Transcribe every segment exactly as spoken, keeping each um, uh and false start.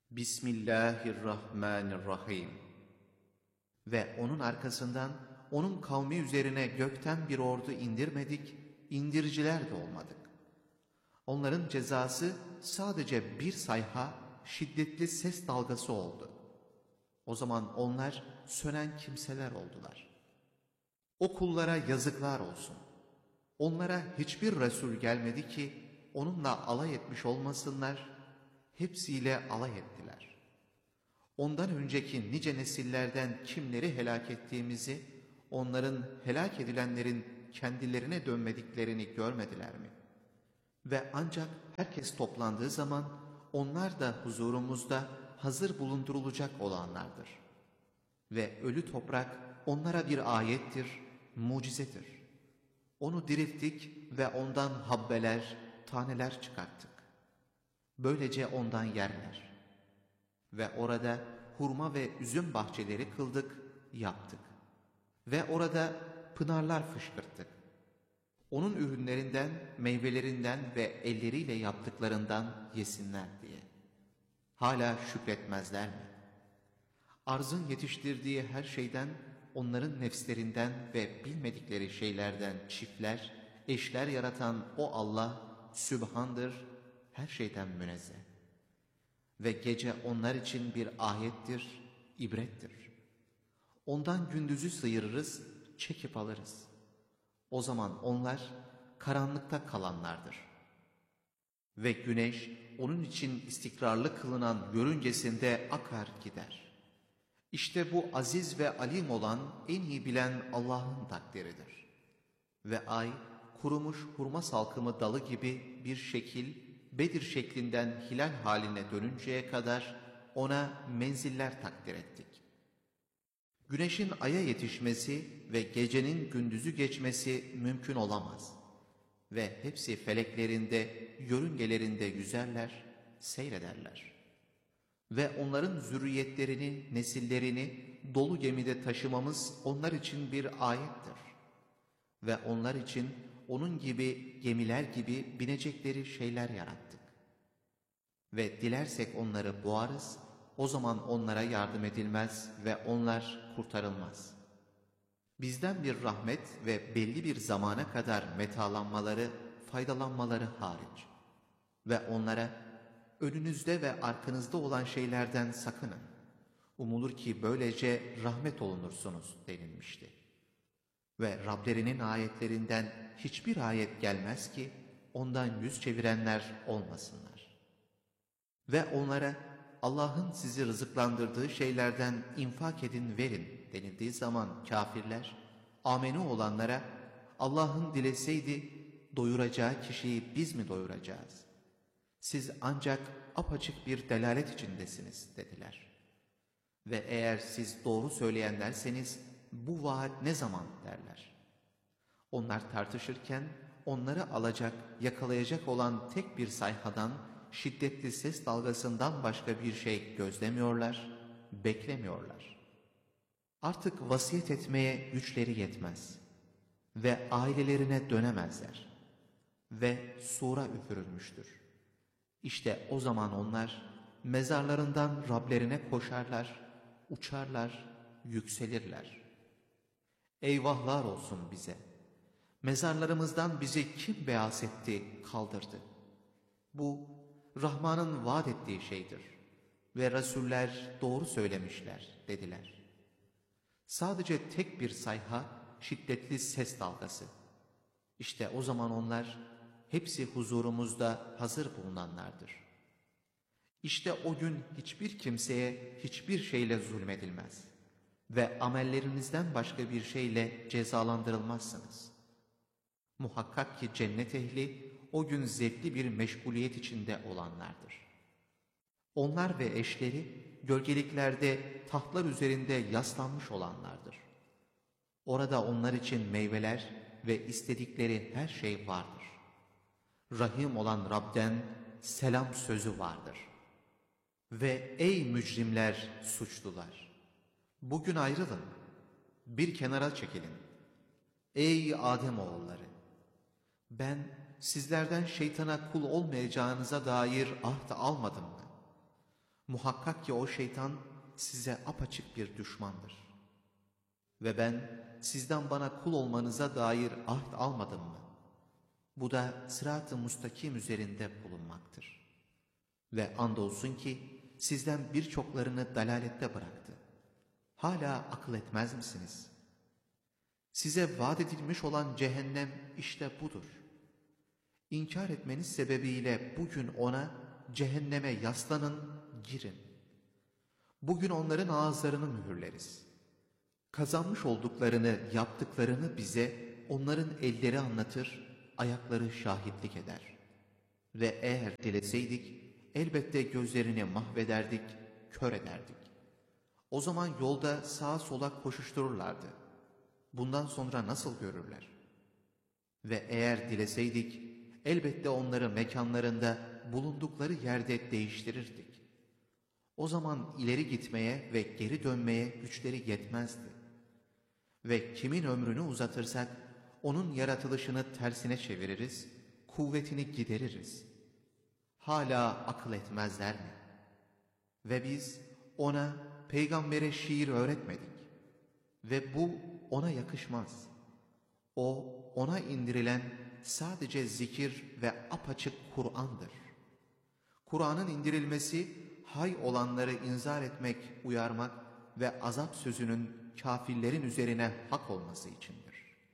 Bismillahirrahmanirrahim. Ve onun arkasından onun kavmi üzerine gökten bir ordu indirmedik, indiriciler de olmadık. Onların cezası sadece bir sayha, şiddetli ses dalgası oldu. O zaman onlar sönen kimseler oldular. O kullara yazıklar olsun. Onlara hiçbir Resul gelmedi ki onunla alay etmiş olmasınlar, hepsiyle alay ettiler. Ondan önceki nice nesillerden kimleri helak ettiğimizi, onların helak edilenlerin kendilerine dönmediklerini görmediler mi? Ve ancak herkes toplandığı zaman onlar da huzurumuzda hazır bulundurulacak olanlardır. Ve ölü toprak onlara bir ayettir, mucizedir. Onu dirilttik ve ondan habbeler, taneler çıkarttık. Böylece ondan yerler. Ve orada hurma ve üzüm bahçeleri kıldık, yaptık. Ve orada pınarlar fışkırttık. Onun ürünlerinden, meyvelerinden ve elleriyle yaptıklarından yesinler diye. Hala şükretmezler mi? Arzın yetiştirdiği her şeyden, onların nefslerinden ve bilmedikleri şeylerden çiftler, eşler yaratan o Allah, Sübhan'dır, her şeyden münezzeh. Ve gece onlar için bir ayettir, ibrettir. Ondan gündüzü sıyırırız, çekip alırız. O zaman onlar karanlıkta kalanlardır. Ve güneş onun için istikrarlı kılınan yörüngesinde akar gider. İşte bu aziz ve alim olan, en iyi bilen Allah'ın takdiridir. Ve ay, kurumuş hurma salkımı dalı gibi bir şekil, Bedir şeklinden hilal haline dönünceye kadar ona menziller takdir ettik. Güneşin aya yetişmesi ve gecenin gündüzü geçmesi mümkün olamaz. Ve hepsi feleklerinde, yörüngelerinde yüzerler, seyrederler. Ve onların zürriyetlerini, nesillerini dolu gemide taşımamız onlar için bir ayettir. Ve onlar için onun gibi gemiler gibi binecekleri şeyler yarattık. Ve dilersek onları boğarız, o zaman onlara yardım edilmez ve onlar kurtarılmaz. Bizden bir rahmet ve belli bir zamana kadar metalanmaları, faydalanmaları hariç. Ve onlara önünüzde ve arkanızda olan şeylerden sakının. Umulur ki böylece rahmet olunursunuz denilmişti. Ve Rablerinin ayetlerinden hiçbir ayet gelmez ki ondan yüz çevirenler olmasınlar. Ve onlara Allah'ın sizi rızıklandırdığı şeylerden infak edin verin denildiği zaman kafirler, amenu olanlara Allah'ın dileseydi doyuracağı kişiyi biz mi doyuracağız? Siz ancak apaçık bir delalet içindesiniz dediler. Ve eğer siz doğru söyleyenlerseniz bu vaat ne zaman derler. Onlar tartışırken onları alacak, yakalayacak olan tek bir sayhadan, şiddetli ses dalgasından başka bir şey gözlemiyorlar, beklemiyorlar. Artık vasiyet etmeye güçleri yetmez ve ailelerine dönemezler ve sura üfürülmüştür. İşte o zaman onlar mezarlarından Rablerine koşarlar, uçarlar, yükselirler. Eyvahlar olsun bize! Mezarlarımızdan bizi kim beas etti, kaldırdı? Bu, Rahman'ın vaat ettiği şeydir ve Resuller doğru söylemişler dediler. Sadece tek bir sayha, şiddetli ses dalgası. İşte o zaman onlar, hepsi huzurumuzda hazır bulunanlardır. İşte o gün hiçbir kimseye hiçbir şeyle zulmedilmez ve amellerinizden başka bir şeyle cezalandırılmazsınız. Muhakkak ki cennet ehli o gün zevkli bir meşguliyet içinde olanlardır. Onlar ve eşleri gölgeliklerde tahtlar üzerinde yaslanmış olanlardır. Orada onlar için meyveler ve istedikleri her şey vardır. Rahim olan Rab'den selam sözü vardır. Ve ey mücrimler, suçlular! Bugün ayrılın, bir kenara çekilin. Ey Ademoğulları! Ben sizlerden şeytana kul olmayacağınıza dair ahd almadım mı? Muhakkak ki o şeytan size apaçık bir düşmandır. Ve ben sizden bana kul olmanıza dair ahd almadım mı? Bu da sırat-ı müstakim üzerinde bulunmaktır. Ve andolsun ki sizden birçoklarını dalalette bıraktı. Hala akıl etmez misiniz? Size vaat edilmiş olan cehennem işte budur. İnkar etmeniz sebebiyle bugün ona, cehenneme yaslanın, girin. Bugün onların ağızlarını mühürleriz. Kazanmış olduklarını, yaptıklarını bize onların elleri anlatır, ayakları şahitlik eder. Ve eğer dileseydik, elbette gözlerini mahvederdik, kör ederdik. O zaman yolda sağa sola koşuştururlardı. Bundan sonra nasıl görürler? Ve eğer dileseydik, elbette onları mekanlarında, bulundukları yerde değiştirirdik. O zaman ileri gitmeye ve geri dönmeye güçleri yetmezdi. Ve kimin ömrünü uzatırsak, onun yaratılışını tersine çeviririz, kuvvetini gideririz. Hala akıl etmezler mi? Ve biz ona, peygambere şiir öğretmedik. Ve bu ona yakışmaz. O, ona indirilen sadece zikir ve apaçık Kur'an'dır. Kur'an'ın indirilmesi, hay olanları inzar etmek, uyarmak ve azap sözünün kafirlerin üzerine hak olması içindir.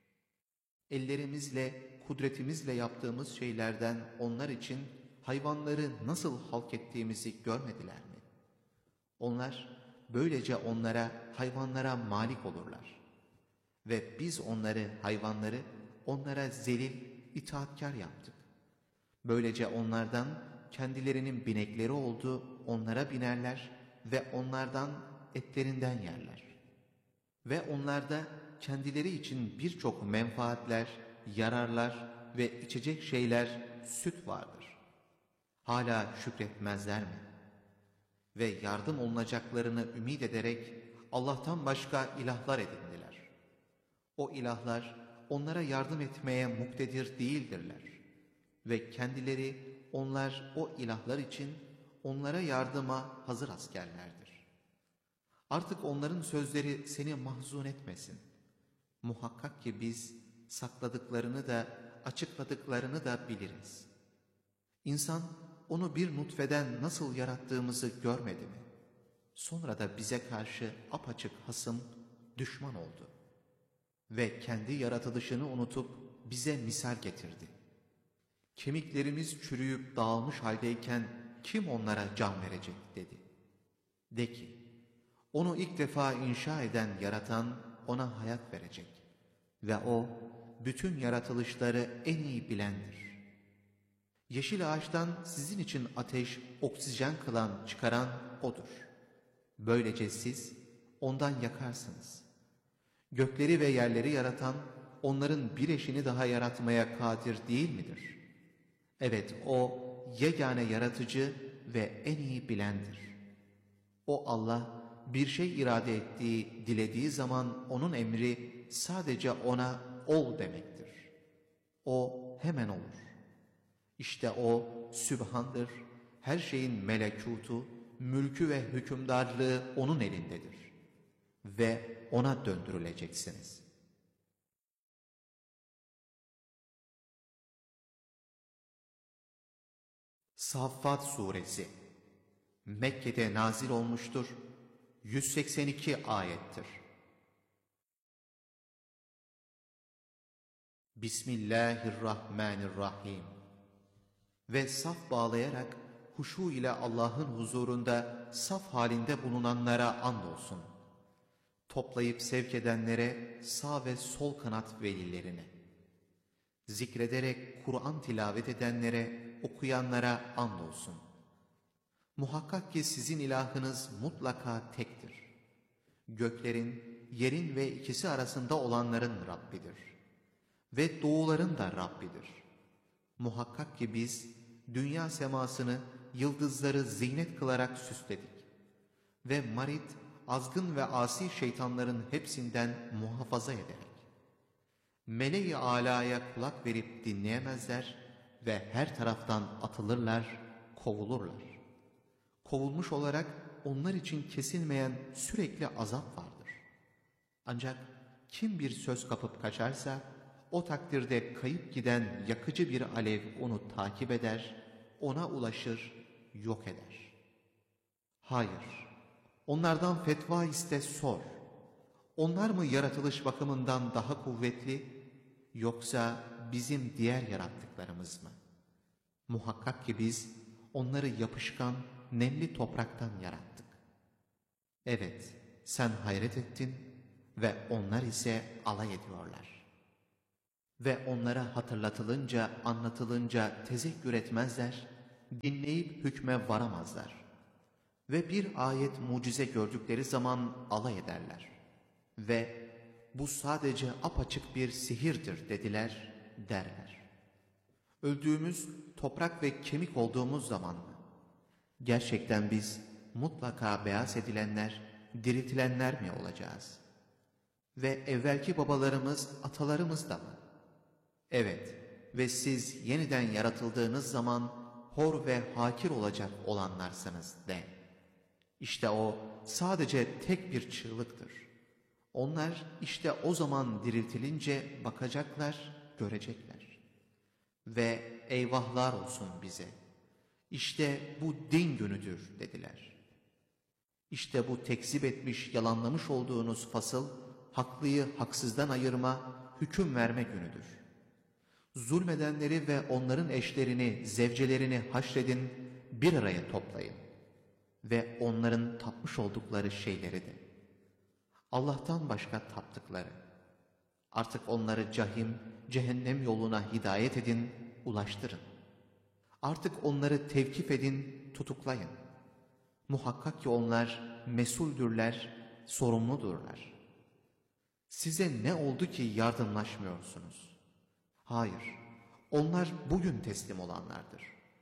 Ellerimizle, kudretimizle yaptığımız şeylerden onlar için hayvanları nasıl halk ettiğimizi görmediler mi? Onlar böylece onlara, hayvanlara malik olurlar. Ve biz onları, hayvanları, onlara zelil, itaatkar yaptık. Böylece onlardan kendilerinin binekleri oldu, onlara binerler ve onlardan etlerinden yerler. Ve onlarda kendileri için birçok menfaatler, yararlar ve içecek şeyler, süt vardır. Hala şükretmezler mi? Ve yardım olunacaklarını ümit ederek Allah'tan başka ilahlar edindiler. O ilahlar onlara yardım etmeye muktedir değildirler. Ve kendileri, onlar o ilahlar için onlara yardıma hazır askerlerdir. Artık onların sözleri seni mahzun etmesin. Muhakkak ki biz sakladıklarını da açıkladıklarını da biliriz. İnsan onu bir nutfeden nasıl yarattığımızı görmedi mi? Sonra da bize karşı apaçık hasım, düşman oldu. Ve kendi yaratılışını unutup bize misal getirdi. Kemiklerimiz çürüyüp dağılmış haldeyken kim onlara can verecek dedi. De ki, onu ilk defa inşa eden, yaratan ona hayat verecek. Ve o bütün yaratılışları en iyi bilendir. Yeşil ağaçtan sizin için ateş, oksijen kılan, çıkaran O'dur. Böylece siz ondan yakarsınız. Gökleri ve yerleri yaratan, onların bir eşini daha yaratmaya kadir değil midir? Evet, O yegane yaratıcı ve en iyi bilendir. O Allah, bir şey irade ettiği, dilediği zaman onun emri sadece ona ol demektir. O hemen olur. İşte O Sübhan'dır, her şeyin melekutu, mülkü ve hükümdarlığı onun elindedir. Ve ona döndürüleceksiniz. Saffat Suresi Mekke'de nazil olmuştur, yüz seksen iki ayettir. Bismillahirrahmanirrahim. Ve saf bağlayarak huşu ile Allah'ın huzurunda saf halinde bulunanlara andolsun. Toplayıp sevk edenlere, sağ ve sol kanat velilerine. Zikrederek Kur'an tilavet edenlere, okuyanlara andolsun. Muhakkak ki sizin ilahınız mutlaka tektir. Göklerin, yerin ve ikisi arasında olanların Rabbidir. Ve doğuların da Rabbidir. Muhakkak ki biz dünya semasını, yıldızları zinet kılarak süsledik. Ve marit, azgın ve asi şeytanların hepsinden muhafaza ederek. Meleği alaya kulak verip dinleyemezler ve her taraftan atılırlar, kovulurlar. kovulmuş olarak onlar için kesilmeyen sürekli azap vardır. Ancak kim bir söz kapıp kaçarsa, o takdirde kayıp giden yakıcı bir alev onu takip eder, ona ulaşır, yok eder. Hayır, onlardan fetva iste sor. Onlar mı yaratılış bakımından daha kuvvetli, yoksa bizim diğer yarattıklarımız mı? Muhakkak ki biz onları yapışkan, nemli topraktan yarattık. Evet, sen hayret ettin ve onlar ise alay ediyorlar. Ve onlara hatırlatılınca, anlatılınca tezekkür etmezler, dinleyip hükme varamazlar. Ve bir ayet mucize gördükleri zaman alay ederler. Ve bu sadece apaçık bir sihirdir dediler, derler. Öldüğümüz, toprak ve kemik olduğumuz zaman mı? Gerçekten biz mutlaka beyaz edilenler, diriltilenler mi olacağız? Ve evvelki babalarımız, atalarımız da mı? Evet, ve siz yeniden yaratıldığınız zaman hor ve hakir olacak olanlarsınız de. İşte o sadece tek bir çığlıktır. Onlar işte o zaman diriltilince bakacaklar, görecekler. Ve eyvahlar olsun bize. İşte bu din günüdür dediler. İşte bu tekzip etmiş, yalanlamış olduğunuz fasıl, haklıyı haksızdan ayırma, hüküm verme günüdür. Zulmedenleri ve onların eşlerini, zevcelerini haşredin, bir araya toplayın. Ve onların tapmış oldukları şeyleri de. Allah'tan başka taptıkları. Artık onları cahim, cehennem yoluna hidayet edin, ulaştırın. Artık onları tevkif edin, tutuklayın. Muhakkak ki onlar mesuldürler, sorumludurlar. Size ne oldu ki yardımlaşmıyorsunuz? Hayır, onlar bugün teslim olanlardır.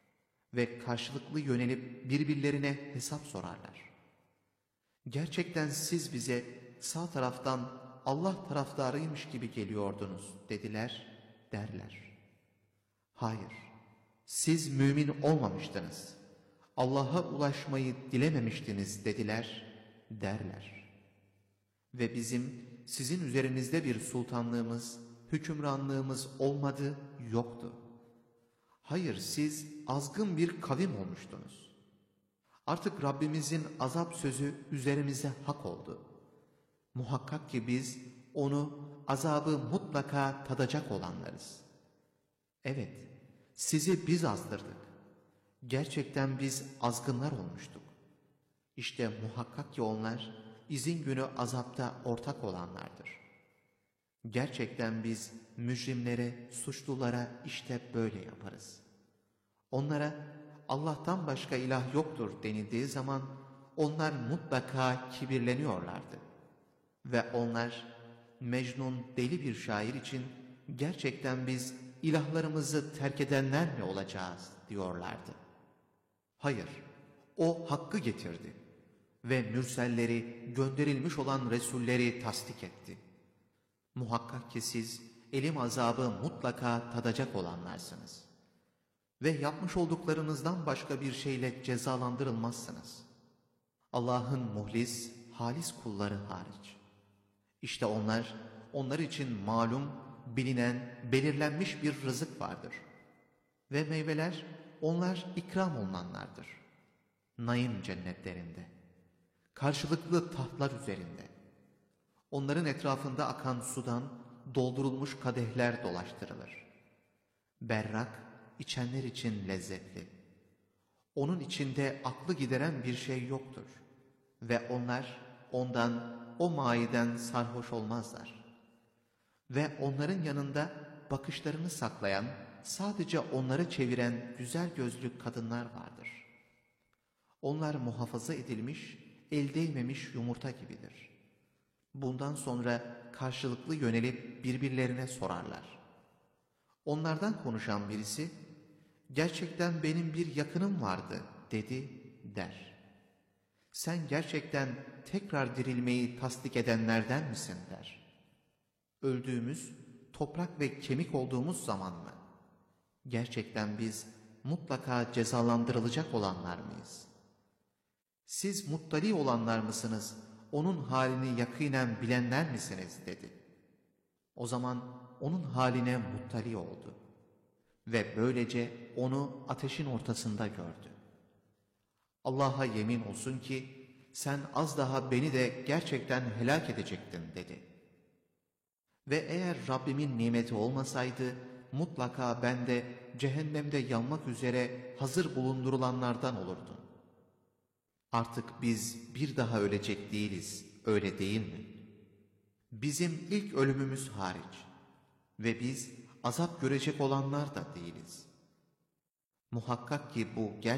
Ve karşılıklı yönelip birbirlerine hesap sorarlar. Gerçekten siz bize sağ taraftan Allah taraftarıymış gibi geliyordunuz dediler, derler. Hayır, siz mümin olmamıştınız. Allah'a ulaşmayı dilememiştiniz dediler, derler. Ve bizim sizin üzerinizde bir sultanlığımız, hükümranlığımız olmadı, yoktu. Hayır, siz azgın bir kavim olmuştunuz. Artık Rabbimizin azap sözü üzerimize hak oldu. Muhakkak ki biz onu, azabı mutlaka tadacak olanlarız. Evet, sizi biz azdırdık. Gerçekten biz azgınlar olmuştuk. İşte muhakkak ki onlar izin günü azapta ortak olanlardır. Gerçekten biz mücrimlere, suçlulara işte böyle yaparız. Onlara Allah'tan başka ilah yoktur denildiği zaman onlar mutlaka kibirleniyorlardı. Ve onlar Mecnun deli bir şair için gerçekten biz ilahlarımızı terk edenler mi olacağız diyorlardı. Hayır, o hakkı getirdi ve mürselleri, gönderilmiş olan resulleri tasdik etti. Muhakkak ki siz elim azabı mutlaka tadacak olanlarsınız. Ve yapmış olduklarınızdan başka bir şeyle cezalandırılmazsınız. Allah'ın muhlis, halis kulları hariç. İşte onlar, onlar için malum, bilinen, belirlenmiş bir rızık vardır. Ve meyveler, onlar ikram olunanlardır. Naim cennetlerinde, karşılıklı tahtlar üzerinde. Onların etrafında akan sudan doldurulmuş kadehler dolaştırılır. Berrak, içenler için lezzetli. Onun içinde aklı gideren bir şey yoktur. Ve onlar ondan, o maiden sarhoş olmazlar. Ve onların yanında bakışlarını saklayan, sadece onları çeviren güzel gözlü kadınlar vardır. Onlar muhafaza edilmiş, el değmemiş yumurta gibidir. Bundan sonra karşılıklı yönelip birbirlerine sorarlar. Onlardan konuşan birisi, gerçekten benim bir yakınım vardı dedi, der. Sen gerçekten tekrar dirilmeyi tasdik edenlerden misin der. Öldüğümüz, toprak ve kemik olduğumuz zaman mı? Gerçekten biz mutlaka cezalandırılacak olanlar mıyız? siz muttali olanlar mısınız, onun halini yakinen bilenler misiniz dedi. O zaman onun haline muttali oldu ve böylece onu ateşin ortasında gördü. Allah'a yemin olsun ki sen az daha beni de gerçekten helak edecektin dedi. Ve eğer Rabbimin nimeti olmasaydı mutlaka ben de cehennemde yanmak üzere hazır bulundurulanlardan olurdum. Artık biz bir daha ölecek değiliz, öyle değil mi? Bizim ilk ölümümüz hariç ve biz azap görecek olanlar da değiliz. Muhakkak ki bu gerçekten